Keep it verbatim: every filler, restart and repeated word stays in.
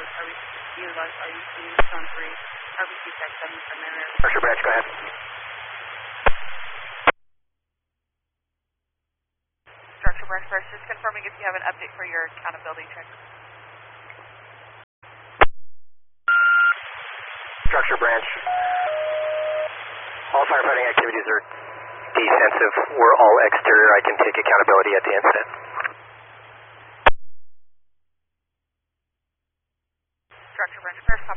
R B C utilize R B C zone three, R B C tech seven from area. Structure branch, go ahead. Structure branch first, just confirming if you have an update for your accountability check. Structure branch. All firefighting activities are defensive. We're all exterior. I can take accountability at the incident. Structure branch first,